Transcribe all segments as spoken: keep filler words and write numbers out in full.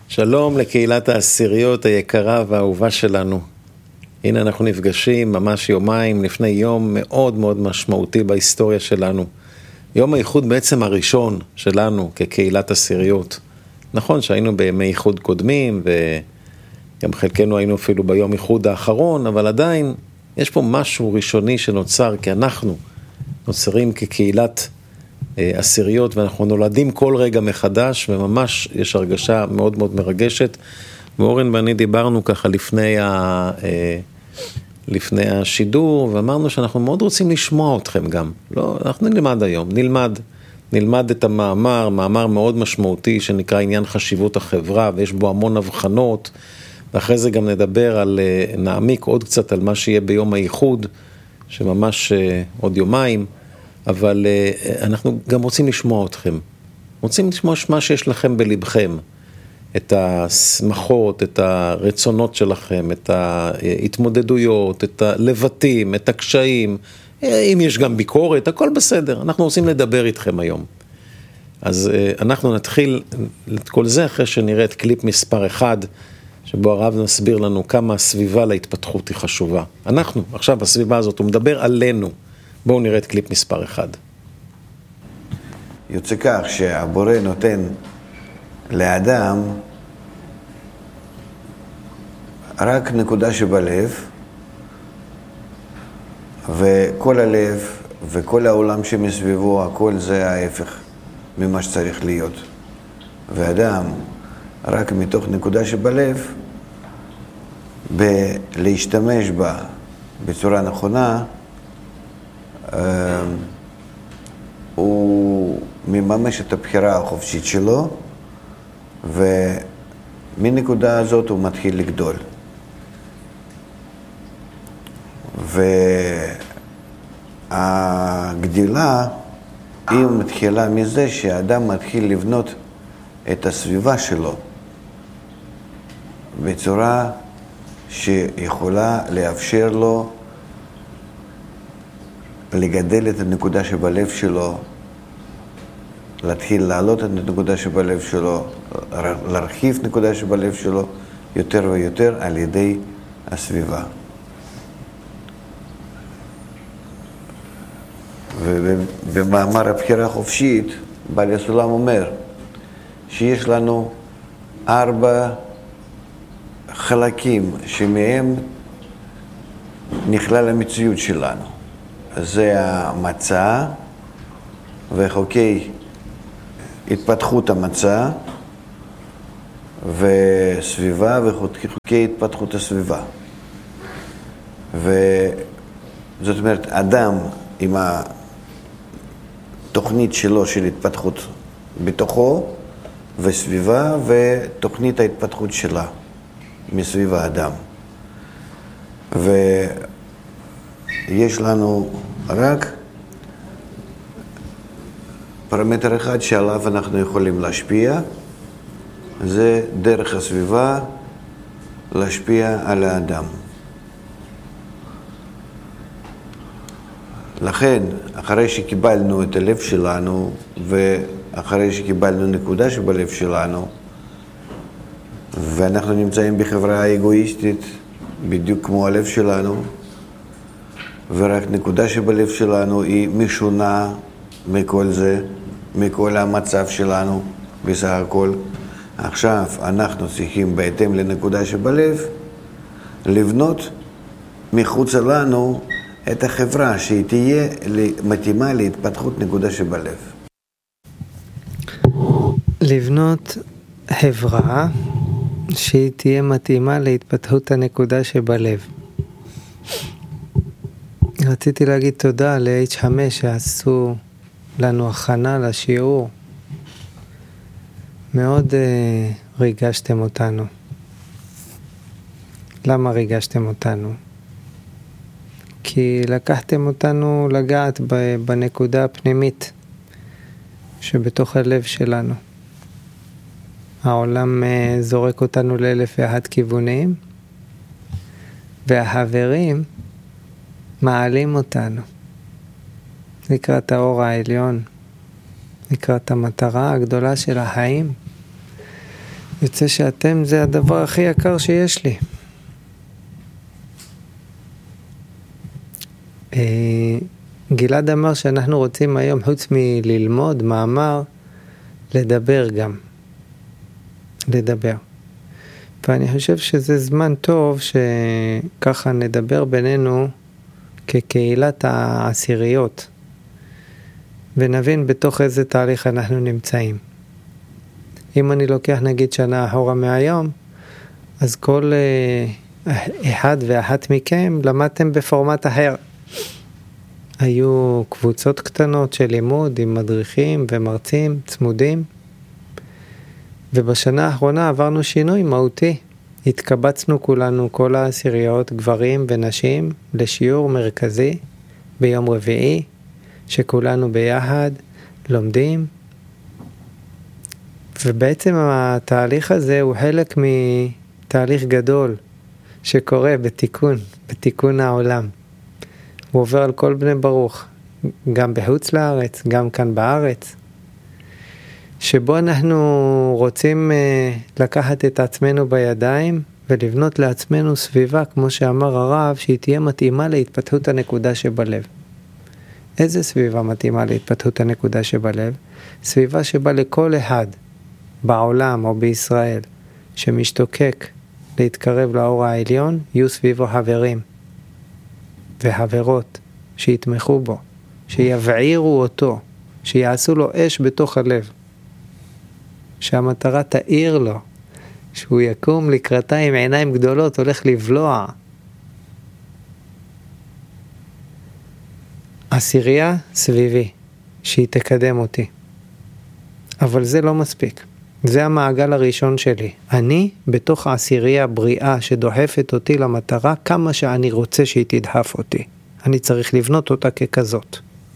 שלום לקהילת העשיריות היקרה והאהובה שלנו. הנה אנחנו נפגשים ממש יומיים לפני יום מאוד מאוד משמעותי בהיסטוריה שלנו. יום הייחוד בעצם הראשון שלנו כקהילת עשיריות. נכון שהיינו בימי ייחוד קודמים וגם חלקנו היינו אפילו ביום ייחוד האחרון, אבל עדיין יש פה משהו ראשוני שנוצר, כי אנחנו נוצרים כקהילת עשיריות ואנחנו נולדים כל רגע מחדש, וממש יש הרגשה מאוד מאוד מרגשת. ואורן ואני דיברנו ככה לפני, ה, לפני השידור, ואמרנו שאנחנו מאוד רוצים לשמוע אתכם גם. לא, אנחנו נלמד היום, נלמד, נלמד את המאמר, מאמר מאוד משמעותי שנקרא עניין חשיבות החברה, ויש בו המון הבחנות, ואחרי זה גם נדבר על, נעמיק עוד קצת על מה שיהיה ביום הייחוד, שממש עוד יומיים, אבל אנחנו גם רוצים לשמוע אתכם. רוצים לשמוע מה שיש לכם בלבכם, את השמחות, את הרצונות שלכם, את ההתמודדויות, את הלבטים, את הקשיים, אם יש גם ביקורת, הכל בסדר. אנחנו רוצים לדבר איתכם היום. אז אנחנו נתחיל את כל זה אחרי שנראה את קליפ מספר אחד, שבו הרב נסביר לנו כמה הסביבה להתפתחות היא חשובה. אנחנו, עכשיו הסביבה הזאת, הוא מדבר עלינו. בואו נראה את קליפ מספר אחד. יוצא כך שהבורא נותן לאדם רק נקודה שבלב, וכל הלב וכל העולם שמסביבו, הכל זה ההפך ממה שצריך להיות. ואדם רק מתוך נקודה שבלב, בלהשתמש בה בצורה נכונה, הוא מממש את הבחירה החופשית שלו, ומנקודה הזאת הוא מתחיל לגדול. והגדילה היא מתחילה מזה שהאדם מתחיל לבנות את הסביבה שלו בצורה שיכולה לאפשר לו לגדל את הנקודה שבלב שלו, להתחיל לעלות את הנקודה שבלב שלו, להרחיב את הנקודה שבלב שלו יותר ויותר על ידי הסביבה. ובמאמר הבחירה החופשית, בעל הסולם אומר שיש לנו ארבע חלקים שמהם נכלל המציאות שלנו. זה המצע וחוקי התפתחות המצע, וסביבה וחוקי התפתחות הסביבה. וזאת אומרת, אדם עם התוכנית שלו של התפתחות בתוכו, וסביבה ותוכנית ההתפתחות שלה מסביב האדם. ויש לנו רק פרמטר אחד שעליו אנחנו יכולים להשפיע, זה דרך הסביבה להשפיע על האדם. לכן, אחרי שקיבלנו את הלב שלנו, ואחרי שקיבלנו נקודה שבלב שלנו, ואנחנו נמצאים בחברה אגואיסטית, בדיוק כמו הלב שלנו, ורק נקודה שבלב שלנו היא משונה מכל זה, מכל המצב שלנו בסך הכל. עכשיו אנחנו צריכים בהתאם לנקודה שבלב לבנות מחוץ לנו את החברה שהיא תהיה מתאימה להתפתחות נקודה שבלב. לבנות חברה שהיא תהיה מתאימה להתפתחות הנקודה שבלב. רציתי להגיד תודה ל-אייץ' חמש שעשו לנו הכנה לשיעור. מאוד uh, ריגשתם אותנו. למה ריגשתם אותנו? כי לקחתם אותנו לגעת בנקודה הפנימית שבתוך הלב שלנו. העולם uh, זורק אותנו לאלף ואחת כיוונים, והחברים מעלים אותנו לקראת האור העליון, לקראת המטרה הגדולה של החיים. יוצא שאתם זה הדבר הכי יקר שיש לי. גלעד אמר שאנחנו רוצים היום, חוץ מללמוד מאמר, לדבר גם. לדבר. ואני חושב שזה זמן טוב שככה נדבר בינינו כקהילת העשיריות, ונבין בתוך איזה תהליך אנחנו נמצאים. אם אני לוקח נגיד שנה אחורה מהיום, אז כל אחד ואחת מכם למדתם בפורמט אחר. היו קבוצות קטנות של לימוד עם מדריכים ומרצים צמודים, ובשנה האחרונה עברנו שינוי מהותי. התקבצנו כולנו, כל העשיריות, גברים ונשים, לשיעור מרכזי ביום רביעי, שכולנו ביחד לומדים. ובעצם התהליך הזה הוא חלק מתהליך גדול שקורה בתיקון, בתיקון העולם. הוא עובר על כל בני ברוך, גם בחוץ לארץ, גם כאן בארץ, שבו אנחנו רוצים לקחת את עצמנו בידיים ולבנות לעצמנו סביבה, כמו שאמר הרב, שהיא תהיה מתאימה להתפתחות הנקודה שבלב. איזה סביבה מתאימה להתפתחות הנקודה שבלב? סביבה שבה לכל אחד בעולם או בישראל שמשתוקק להתקרב לאור העליון, יהיו סביבו חברים וחברות שיתמכו בו, שיבעירו אותו, שיעשו לו אש בתוך הלב, שהמטרה תאיר לו, שהוא יקום לקראתה עם עיניים גדולות, הולך לבלוע. עשירייה סביבי, שהיא תקדם אותי. אבל זה לא מספיק. זה המעגל הראשון שלי. אני בתוך העשירייה בריאה שדוחפת אותי למטרה כמה שאני רוצה שהיא תדחף אותי. אני צריך לבנות אותה ככזאת.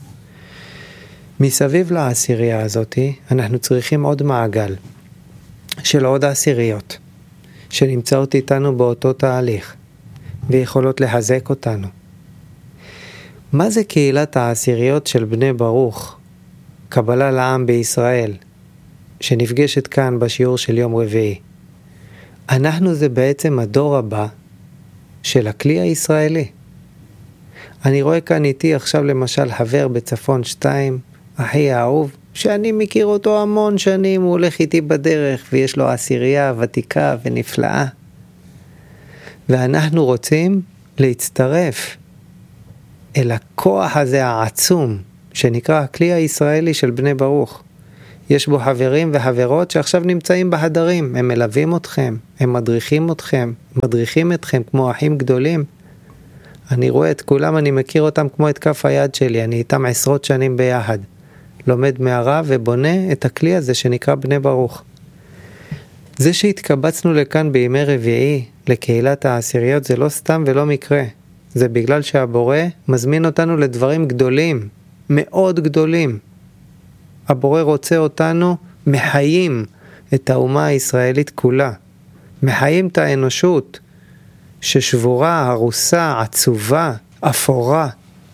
מסביב לעשירייה הזאת אנחנו צריכים עוד מעגל של עוד עשיריות שנמצאות איתנו באותו תהליך ויכולות לחזק אותנו. מה זה קהילת העשיריות של בני ברוך, קבלה לעם בישראל, שנפגשת כאן בשיעור של יום רביעי? אנחנו זה בעצם הדור הבא של הכלי הישראלי. אני רואה כאן איתי עכשיו למשל חבר בצפון שתיים, אחי האהוב, שאני מכיר אותו המון שנים, הוא הולך איתי בדרך ויש לו עשירייה ותיקה ונפלאה. ואנחנו רוצים להצטרף אל הכוח הזה העצום שנקרא הכלי הישראלי של בני ברוך. יש בו חברים וחברות שעכשיו נמצאים בהדרים, הם מלווים אתכם, הם מדריכים אתכם, מדריכים אתכם כמו אחים גדולים. אני רואה את כולם, אני מכיר אותם כמו את כף היד שלי, אני איתם עשרות שנים ביחד. לומד מהרב ובונה את הכלי הזה שנקרא בני ברוך. זה שהתקבצנו לכאן בימי רביעי, לקהילת העשיריות, זה לא סתם ולא מקרה. זה בגלל שהבורא מזמין אותנו לדברים גדולים, מאוד גדולים. הבורא רוצה אותנו מחיים את האומה הישראלית כולה. מחיים את האנושות ששבורה, הרוסה, עצובה, אפורה.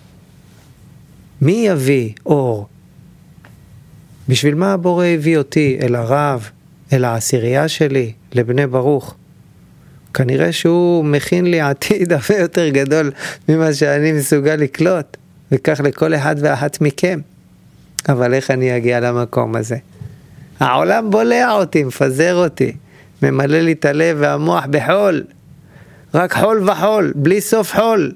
מי יביא אור? בשביל מה הבורא הביא אותי אל הרב, אל העשירייה שלי, לבני ברוך? כנראה שהוא מכין לי עתיד הרבה יותר גדול ממה שאני מסוגל לקלוט, וכך לכל אחד ואחת מכם. אבל איך אני אגיע למקום הזה? העולם בולע אותי, מפזר אותי, ממלא לי את הלב והמוח בחול, רק חול וחול, בלי סוף חול.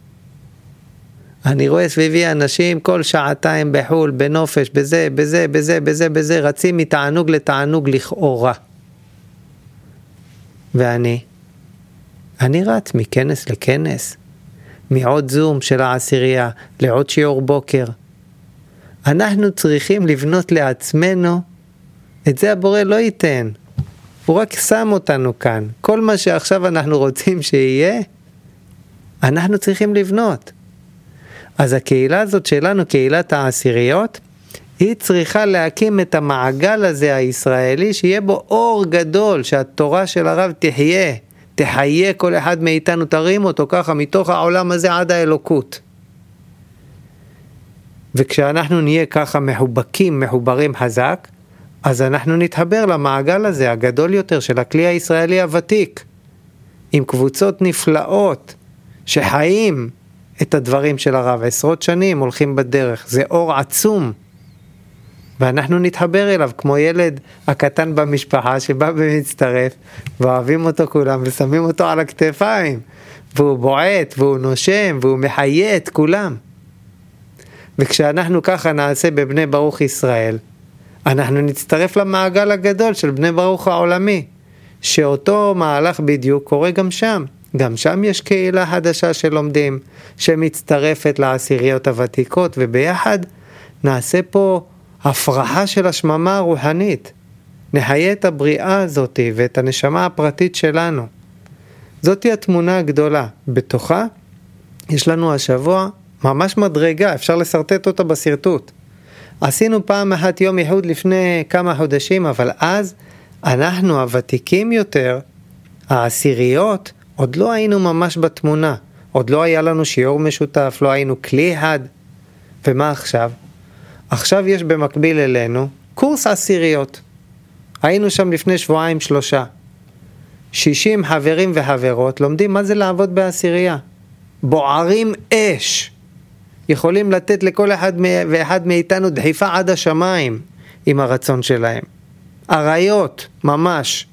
אני רואה סביבי אנשים כל שעתיים בחול, בנופש, בזה, בזה, בזה, בזה, בזה, רצים מתענוג לתענוג לכאורה. ואני, אני רץ מכנס לכנס, מעוד זום של העשירייה, לעוד שיעור בוקר. אנחנו צריכים לבנות לעצמנו, את זה הבורא לא ייתן. הוא רק שם אותנו כאן. כל מה שעכשיו אנחנו רוצים שיהיה, אנחנו צריכים לבנות. אז הקהילה הזאת שלנו, קהילת העשיריות, היא צריכה להקים את המעגל הזה הישראלי, שיהיה בו אור גדול, שהתורה של הרב תחיה, תחיה כל אחד מאיתנו, תרים אותו ככה מתוך העולם הזה עד האלוקות. וכשאנחנו נהיה ככה מחובקים, מחוברים חזק, אז אנחנו נתחבר למעגל הזה, הגדול יותר של הכלי הישראלי הוותיק, עם קבוצות נפלאות שחיים את הדברים של הרב, עשרות שנים הולכים בדרך, זה אור עצום, ואנחנו נתחבר אליו כמו ילד הקטן במשפחה שבא ומצטרף, ואוהבים אותו כולם ושמים אותו על הכתפיים, והוא בועט והוא נושם והוא מחיה את כולם. וכשאנחנו ככה נעשה בבני ברוך ישראל, אנחנו נצטרף למעגל הגדול של בני ברוך העולמי, שאותו מהלך בדיוק קורה גם שם. גם שם יש קהילה חדשה שלומדים, שמצטרפת לעשיריות הוותיקות, וביחד נעשה פה הפרחה של השממה הרוחנית. נחיה את הבריאה הזאת ואת הנשמה הפרטית שלנו. זאת היא התמונה הגדולה. בתוכה יש לנו השבוע ממש מדרגה, אפשר לסרטט אותה בסרטוט. עשינו פעם אחת יום ייחוד לפני כמה חודשים, אבל אז אנחנו הוותיקים יותר, העשיריות, עוד לא היינו ממש בתמונה. עוד לא היה לנו שיעור משותף, לא היינו כלי אחד. ומה עכשיו? עכשיו יש במקביל אלינו קורס עשיריות. היינו שם לפני שבועיים שלושה. שישים חברים וחברות לומדים מה זה לעבוד בעשירייה. בוערים אש. יכולים לתת לכל אחד ואחד מאיתנו דחיפה עד השמיים עם הרצון שלהם. עריות, ממש.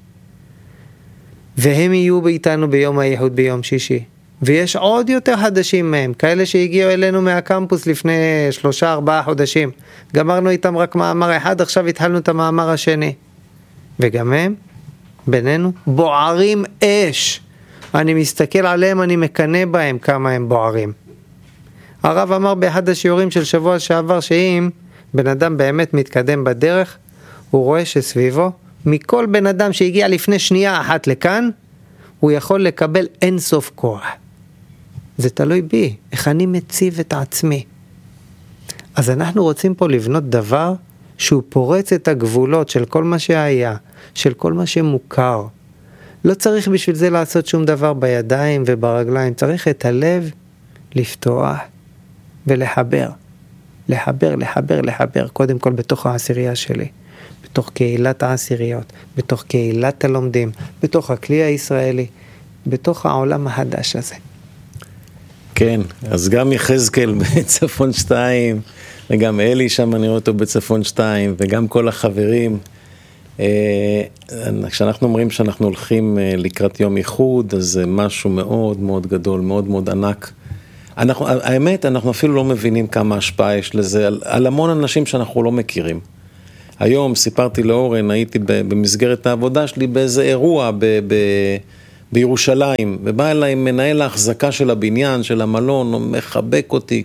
והם יהיו באיתנו ביום הייחוד ביום שישי. ויש עוד יותר חדשים מהם, כאלה שהגיעו אלינו מהקמפוס לפני שלושה ארבעה חודשים. גמרנו איתם רק מאמר אחד, עכשיו התחלנו את המאמר השני. וגם הם, בינינו, בוערים אש. אני מסתכל עליהם, אני מקנה בהם כמה הם בוערים. הרב אמר באחד השיעורים של שבוע שעבר, שאם בן אדם באמת מתקדם בדרך, הוא רואה שסביבו, מכל בן אדם שהגיע לפני שנייה אחת לכאן, הוא יכול לקבל אין סוף כוח. זה תלוי בי, איך אני מציב את עצמי. אז אנחנו רוצים פה לבנות דבר שהוא פורץ את הגבולות של כל מה שהיה, של כל מה שמוכר. לא צריך בשביל זה לעשות שום דבר בידיים וברגליים, צריך את הלב לפתוח ולחבר. לחבר, לחבר, לחבר, קודם כל בתוך העשירייה שלי, בתוך קהילת העשיריות, בתוך קהילת הלומדים, בתוך הכלי הישראלי, בתוך העולם החדש הזה. כן, אז גם יחזקאל בצפון שתיים, וגם אלי שם אני רואה אותו בצפון שתיים, וגם כל החברים. כשאנחנו אומרים שאנחנו הולכים לקראת יום ייחוד, אז זה משהו מאוד מאוד גדול, מאוד מאוד ענק. אנחנו, האמת, אנחנו אפילו לא מבינים כמה השפעה יש לזה, על, על המון אנשים שאנחנו לא מכירים. היום סיפרתי לאורן, הייתי במסגרת העבודה שלי באיזה אירוע ב, ב, בירושלים, ובא אליי מנהל ההחזקה של הבניין, של המלון, הוא מחבק אותי,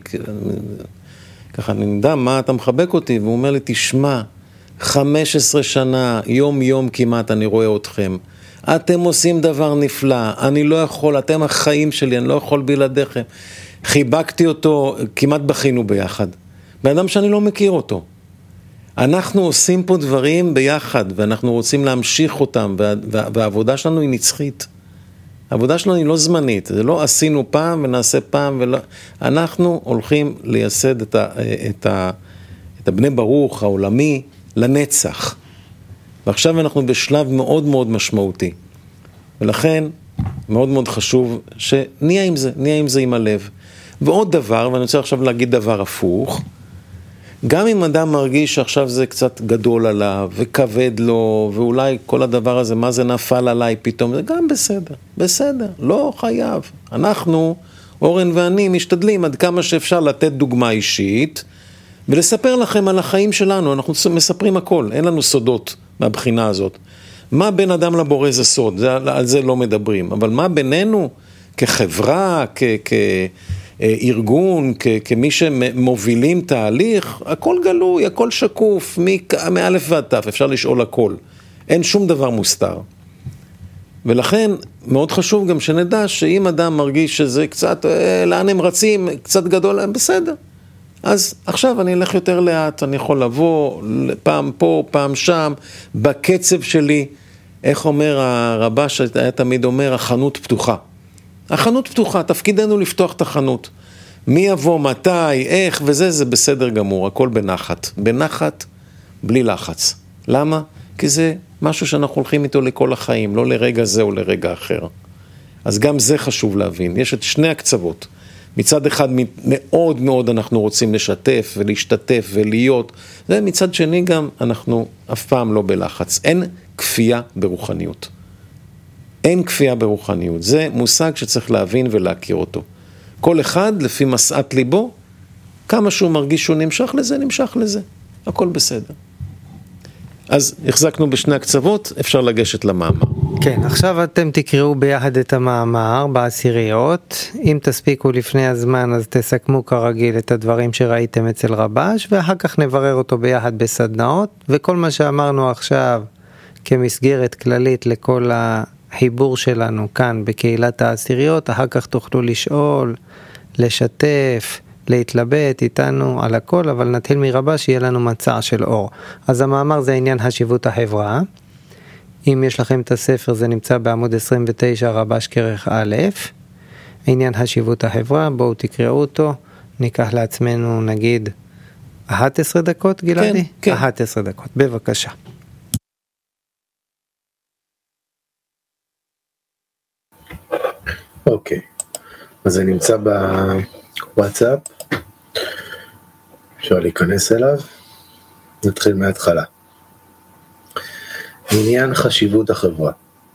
ככה אני יודע מה אתה מחבק אותי, והוא אומר לי, תשמע, חמש עשרה שנה, יום יום כמעט אני רואה אתכם, אתם עושים דבר נפלא, אני לא יכול, אתם החיים שלי, אני לא יכול בלעדיכם. חיבקתי אותו, כמעט בכינו ביחד. באדם שאני לא מכיר אותו. אנחנו עושים פה דברים ביחד, ואנחנו רוצים להמשיך אותם, וה, וה, והעבודה שלנו היא נצחית. העבודה שלנו היא לא זמנית, זה לא עשינו פעם ונעשה פעם, ולא... אנחנו הולכים לייסד את, ה, את, ה, את הבני ברוך העולמי לנצח. ועכשיו אנחנו בשלב מאוד מאוד משמעותי. ולכן מאוד מאוד חשוב שנהיה עם זה, נהיה עם זה עם הלב. ועוד דבר, ואני רוצה עכשיו להגיד דבר הפוך, גם אם אדם מרגיש שעכשיו זה קצת גדול עליו, וכבד לו, ואולי כל הדבר הזה, מה זה נפל עליי פתאום, זה גם בסדר, בסדר, לא חייב. אנחנו, אורן ואני, משתדלים עד כמה שאפשר לתת דוגמה אישית, ולספר לכם על החיים שלנו, אנחנו מספרים הכל, אין לנו סודות מהבחינה הזאת. מה בין אדם לבורא זה סוד, זה, על זה לא מדברים, אבל מה בינינו כחברה, כ... כ ארגון, כ- כמי שמובילים תהליך, הכל גלוי, הכל שקוף, מאלף ועד תף, אפשר לשאול הכל. אין שום דבר מוסתר. ולכן מאוד חשוב גם שנדע שאם אדם מרגיש שזה קצת, אה, לאן הם רצים, קצת גדול, בסדר. אז עכשיו אני אלך יותר לאט, אני יכול לבוא פעם פה, פעם שם, בקצב שלי, איך אומר הרבה שהיה תמיד אומר, החנות פתוחה. החנות פתוחה, תפקידנו לפתוח את החנות. מי יבוא, מתי, איך וזה, זה בסדר גמור, הכל בנחת. בנחת, בלי לחץ. למה? כי זה משהו שאנחנו הולכים איתו לכל החיים, לא לרגע זה או לרגע אחר. אז גם זה חשוב להבין, יש את שני הקצוות. מצד אחד מאוד מאוד אנחנו רוצים לשתף ולהשתתף ולהיות, ומצד שני גם אנחנו אף פעם לא בלחץ. אין כפייה ברוחניות. אין כפייה ברוחניות. זה מושג שצריך להבין ולהכיר אותו. כל אחד לפי משאת ליבו, כמה שהוא מרגיש שהוא נמשך לזה, נמשך לזה. הכל בסדר. אז החזקנו בשני הקצוות, אפשר לגשת למאמר. כן, עכשיו אתם תקראו ביחד את המאמר בעשיריות. אם תספיקו לפני הזמן, אז תסכמו כרגיל את הדברים שראיתם אצל רבש, ואחר כך נברר אותו ביחד בסדנאות, וכל מה שאמרנו עכשיו כמסגרת כללית לכל החיבור שלנו כאן בקהילת העשיריות, אחר כך תוכלו לשאול, לשתף, להתלבט איתנו על הכל, אבל נתחיל מרבש שיהיה לנו מצע של אור. אז המאמר זה עניין חשיבות החברה. אם יש לכם את הספר, זה נמצא בעמוד עשרים ותשע, רבש כרך א', עניין חשיבות החברה, בואו תקראו אותו, ניקח לעצמנו נגיד אחת עשרה דקות, גלעדי? כן, כן. אחת עשרה דקות, בבקשה. אוקיי, אז זה נמצא בוואטסאפ, אפשר להיכנס אליו, נתחיל מההתחלה. עניין חשיבות החברה.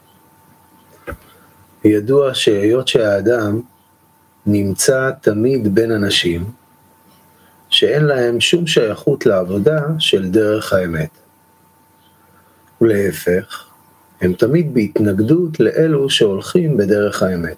ידוע שהיות שהאדם נמצא תמיד בין אנשים שאין להם שום שייכות לעבודה של דרך האמת. ולהפך, הם תמיד בהתנגדות לאלו שהולכים בדרך האמת.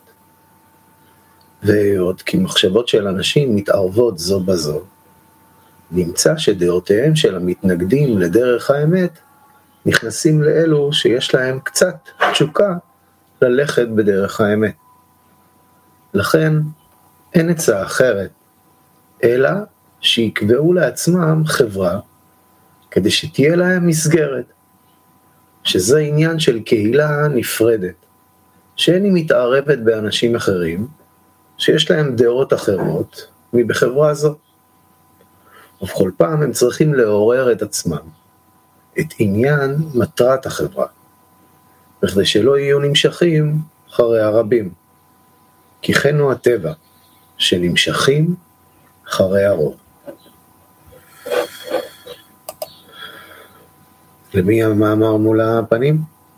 והיות כי מחשבות של אנשים מתערבות זו בזו, נמצא שדעותיהם של המתנגדים לדרך האמת נכנסים לאלו שיש להם קצת תשוקה ללכת בדרך האמת. לכן אין עצה אחרת, אלא שיקבעו לעצמם חברה כדי שתהיה להם מסגרת, שזה עניין של קהילה נפרדת, שאין היא מתערבת באנשים אחרים, שיש להם דעות אחרות מבחברה זו. ובכל פעם הם צריכים לעורר את עצמם, את עניין מטרת החברה, בכדי שלא יהיו נמשכים אחרי הרבים. כי כן הוא הטבע, שנמשכים אחרי הרוב. למי המאמר מול הפנים?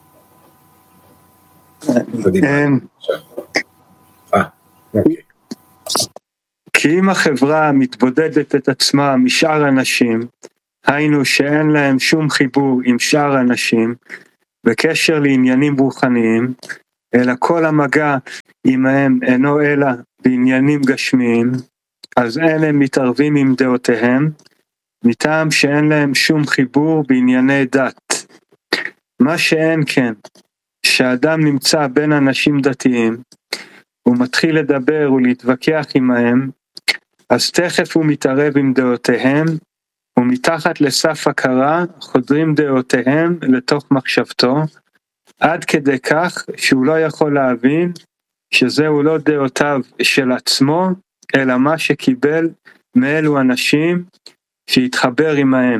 כן. אה, אוקיי. כי אם החברה מתבודדת את עצמה משאר אנשים, היינו שאין להם שום חיבור עם שאר האנשים, בקשר לעניינים רוחניים, אלא כל המגע עמהם אינו אלא בעניינים גשמיים, אז אין הם מתערבים עם דעותיהם, מטעם שאין להם שום חיבור בענייני דת. מה שאין כן, שאדם נמצא בין אנשים דתיים, הוא מתחיל לדבר ולהתווכח עמהם, אז תכף הוא מתערב עם דעותיהם, ומתחת לסף הכרה חודרים דעותיהם לתוך מחשבתו, עד כדי כך שהוא לא יכול להבין שזהו לא דעותיו של עצמו, אלא מה שקיבל מאלו אנשים שהתחבר עמהם.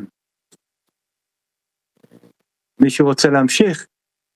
מישהו רוצה להמשיך?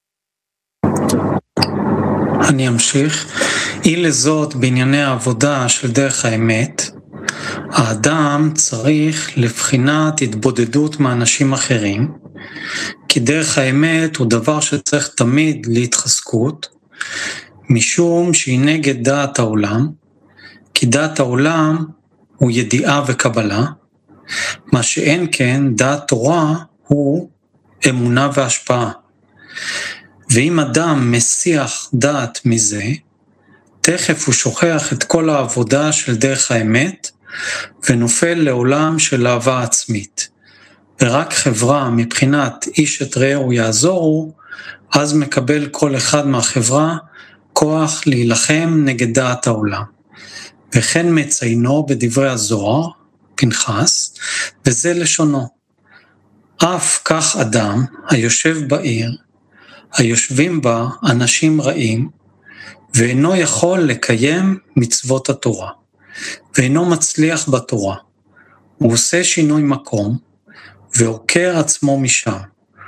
אני אמשיך. אי לזאת בענייני העבודה של דרך האמת, האדם צריך לבחינת התבודדות מאנשים אחרים, כי דרך האמת הוא דבר שצריך תמיד להתחזקות, משום שהיא נגד דעת העולם, כי דעת העולם הוא ידיעה וקבלה, מה שאין כן דעת תורה הוא אמונה והשפעה. ואם אדם מסיח דעת מזה, תכף הוא שוכח את כל העבודה של דרך האמת, ונופל לעולם של אהבה עצמית. ורק חברה מבחינת איש את רעהו יעזורו, אז מקבל כל אחד מהחברה כוח להילחם נגד דעת העולם. וכן מציינו בדברי הזוהר, פנחס, וזה לשונו. אף כך אדם היושב בעיר, היושבים בה אנשים רעים, ואינו יכול לקיים מצוות התורה, ואינו מצליח בתורה. הוא עושה שינוי מקום, ועוקר עצמו משם,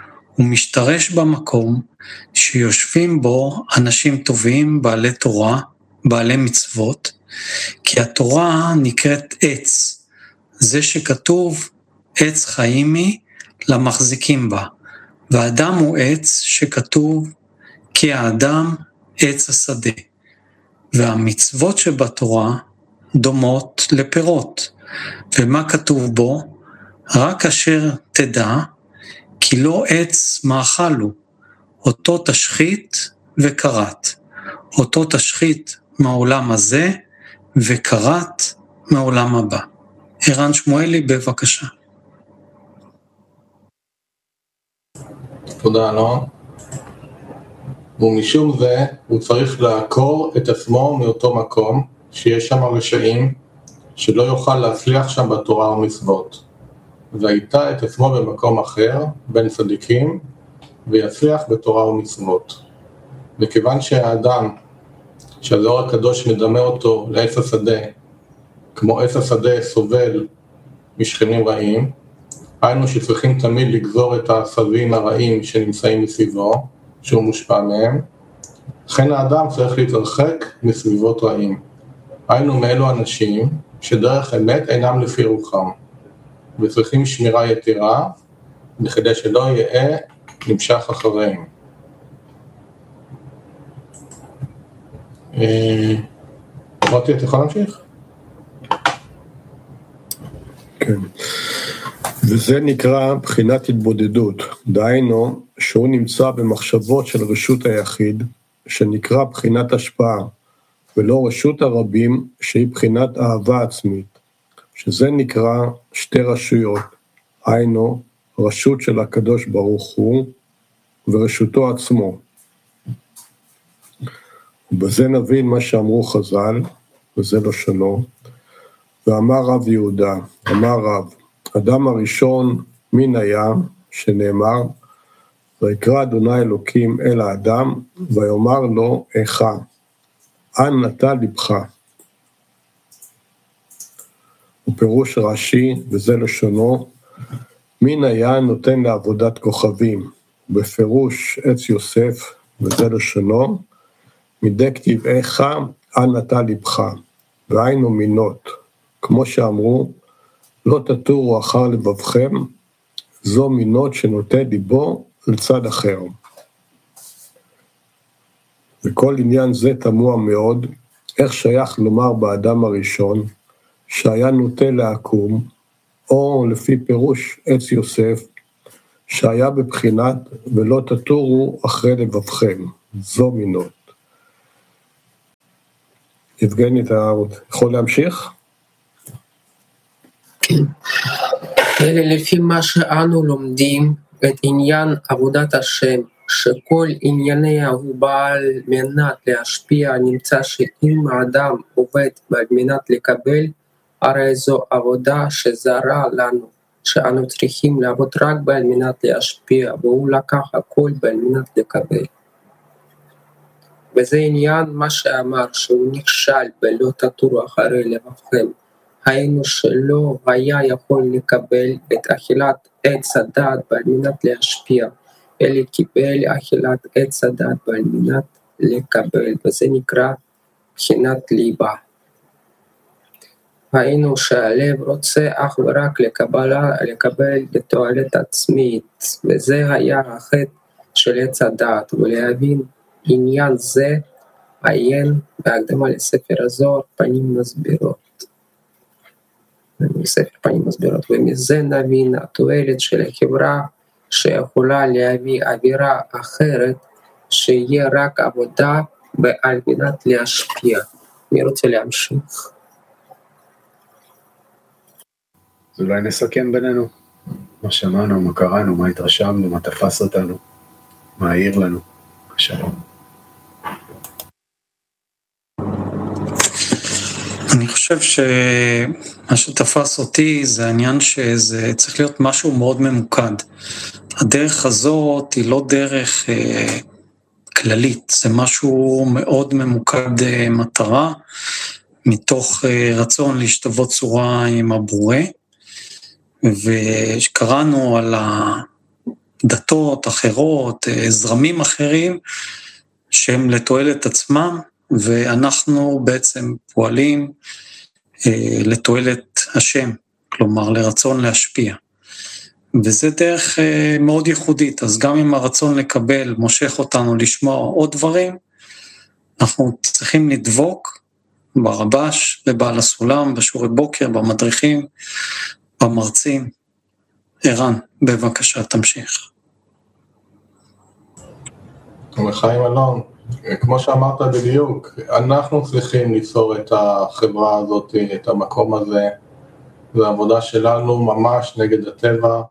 הוא משתרש במקום שיושבים בו אנשים טובים, בעלי תורה, בעלי מצוות, כי התורה נקראת עץ, זה שכתוב עץ חיים היא למחזיקים בה, והאדם הוא עץ שכתוב כי האדם עץ השדה, והמצוות שבתורה דומות לפירות, ומה כתוב בו? רק אשר תדע, כי לא עץ מאכל הוא, אותו תשחית וקרת, אותו תשחית מהעולם הזה, וקרת מהעולם הבא. ערן שמואלי, בבקשה. תודה, אלון. ומשום זה הוא צריך לעקור את עצמו מאותו מקום, שיש שם רשעים, שלא יוכל להצליח שם בתורה ומצוות. והייתה את עצמו במקום אחר, בין צדיקים, ויצליח בתורה ומצוות. מכיוון שהאדם, שהזוהר הקדוש מדמה אותו לעץ השדה, כמו עץ השדה סובל משכנים רעים, היינו שצריכים תמיד לגזור את העשבים הרעים שנמצאים מסביבו, שהוא מושפע מהם, לכן האדם צריך להתרחק מסביבות רעים. היינו מאלו אנשים שדרך אמת אינם לפי רוחם, וצריכים שמירה יתרה, בכדי שלא יהיה נמשך אחריהם. רותי, אתה יכול להמשיך? כן. וזה נקרא בחינת התבודדות, דהיינו שהוא נמצא במחשבות של רשות היחיד, שנקרא בחינת השפעה, ולא רשות הרבים שהיא בחינת אהבה עצמית, שזה נקרא שתי רשויות, היינו רשות של הקדוש ברוך הוא ורשותו עצמו. ובזה נבין מה שאמרו חז"ל, וזה לשונו, ואמר רב יהודה, אמר רב, אדם הראשון מן היה, שנאמר, ויקרא אדוני אלוקים אל האדם, ויאמר לו, איכה, אן נטה לבך. ופירוש רש"י, וזה לשונו, מן היה נותן לעבודת כוכבים, בפירוש עץ יוסף, וזה לשונו, מדי כתיב איכה, אן נטה לבך, והיינו מינות, כמו שאמרו, לא תטורו אחר לבבכם, זו מינות שנוטה ליבו לצד אחר. וכל עניין זה תמוה מאוד, איך שייך לומר באדם הראשון, שהיה נוטה לעקום, או לפי פירוש עץ יוסף, שהיה בבחינת ולא תטורו אחרי לבבכם, זו מינות. יבגני, אתה יכול להמשיך? כן. אלה לפי מה שאנו לומדים את עניין עבודת השם, שכל ענייניה הוא בעל מנת להשפיע, נמצא שאם האדם עובד בעל מנת לקבל, הרי זו עבודה שזרה לנו, שאנו צריכים לעבוד רק בעל מנת להשפיע, והוא לקח הכל בעל מנת לקבל. וזה עניין מה שאמר שהוא נכשל ולא תטורו אחרי לבבכם, היינו שלא היה יכול לקבל את אכילת עץ הדעת בעל מנת להשפיע, אלא קיבל אכילת עץ הדעת בעל מנת לקבל, וזה נקרא בחינת ליבה. היינו שהלב רוצה אך ורק לקבלה, לקבל לתועלת עצמית, וזה היה החטא של עץ הדעת, ולהבין עניין זה עיין בהקדמה לספר הזוהר פנים מסבירות. ספר פנים מסבירות, ומזה נבין התועלת של החברה שיכולה להביא אווירה אחרת, שיהיה רק עבודה על מנת להשפיע. אני רוצה להמשיך. אז אולי נסכם בינינו מה שמענו, מה קראנו, מה התרשמנו, מה תפס אותנו, מה העיר לנו. שלום. אני חושב שמה שתפס אותי זה העניין שזה צריך להיות משהו מאוד ממוקד. הדרך הזאת היא לא דרך אה, כללית, זה משהו מאוד ממוקד אה, מטרה, מתוך אה, רצון להשתוות צורה עם הבורא, וקראנו על דתות אחרות, זרמים אחרים, שהם לתועלת עצמם, ואנחנו בעצם פועלים לתועלת השם, כלומר לרצון להשפיע. וזה דרך מאוד ייחודית, אז גם אם הרצון לקבל מושך אותנו לשמוע עוד דברים, אנחנו צריכים לדבוק ברבש, בבעל הסולם, בשיעורי בוקר, במדריכים, במרצים. ערן, בבקשה, תמשיך. חיים אלון, כמו שאמרת בדיוק, אנחנו צריכים ליצור את החברה הזאת, את המקום הזה, זו העבודה שלנו ממש נגד הטבע.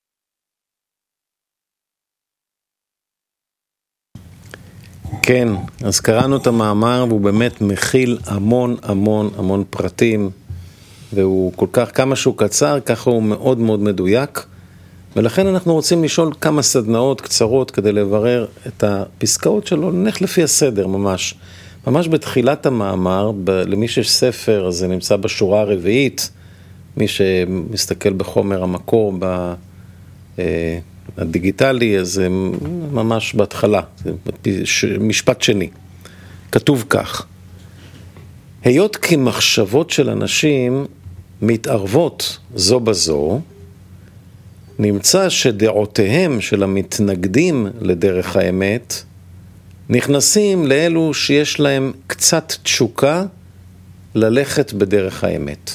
כן, אז קראנו את המאמר והוא באמת מכיל המון המון המון פרטים, והוא כל כך, כמה שהוא קצר, ככה הוא מאוד מאוד מדויק, ולכן אנחנו רוצים לשאול כמה סדנאות קצרות כדי לברר את הפסקאות שלו, נלך לפי הסדר ממש. ממש בתחילת המאמר, ב- למי שיש ספר, אז זה נמצא בשורה הרביעית, מי שמסתכל בחומר המקור ב- אה, הדיגיטלי, אז זה ממש בהתחלה, זה משפט שני. כתוב כך: היות כי מחשבות של אנשים מתערבות זו בזו, נמצא שדעותיהם של המתנגדים לדרך האמת נכנסים לאלו שיש להם קצת תשוקה ללכת בדרך האמת.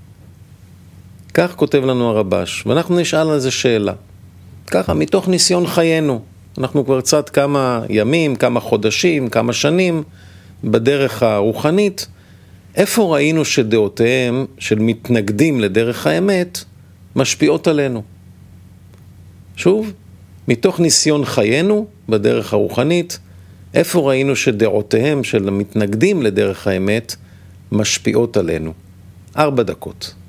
כך כותב לנו הרבש, ואנחנו נשאל על זה שאלה. ככה, מתוך ניסיון חיינו, אנחנו כבר קצת כמה ימים, כמה חודשים, כמה שנים בדרך הרוחנית, איפה ראינו שדעותיהם של מתנגדים לדרך האמת משפיעות עלינו? שוב, מתוך ניסיון חיינו בדרך הרוחנית, איפה ראינו שדעותיהם של המתנגדים לדרך האמת משפיעות עלינו? ארבע דקות.